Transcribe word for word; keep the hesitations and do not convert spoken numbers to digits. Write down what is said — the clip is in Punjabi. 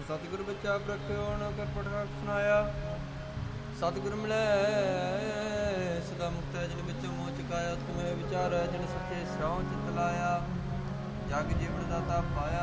ਸਤਿਗੁਰ ਵਿੱਚ ਆਪ ਰੱਖਿਓ ਨ ਕਰ ਪਟਾਕ ਸੁਨਾਇਆ। ਸਤਿਗੁਰ ਮਿਲੈ ਸਦਾ ਮੁਕਤ ਹੈ, ਜਿਨ ਵਿੱਚੋਂ ਮੋਹ ਚੁਕਾਇਆ। ਤੁਮੇ ਵਿਚਾਰ ਹੈ, ਜਿਨ ਸੱਚੇ ਸਿਉ ਚਿਤ ਲਾਇਆ। ਜਗ ਜੀਵਨ ਦਾਤਾ ਪਾਇਆ,